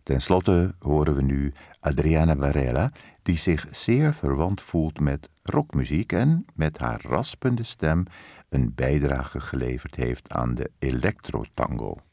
Ten slotte horen we nu Adriana Varela, die zich zeer verwant voelt met rockmuziek en met haar raspende stem een bijdrage geleverd heeft aan de electro-tango.